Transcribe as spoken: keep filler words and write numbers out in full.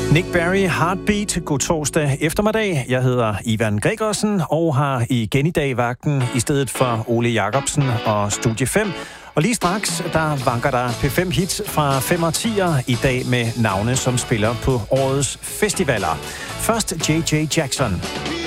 Nick Berry, Heartbeat. God torsdag eftermiddag. Jeg hedder Ivan Gregersen og har igen i dag vagten i stedet for Ole Jacobsen og Studie fem. Og lige straks, der vanker der P fem hits fra fem og tier i dag med navne, som spiller på årets festivaler. Først J J Jackson.